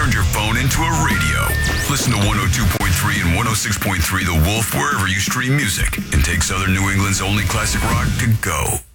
turned your phone into a radio. Listen to 102.3 and 106.3 The Wolf wherever you stream music, and take Southern New England's only classic rock to go.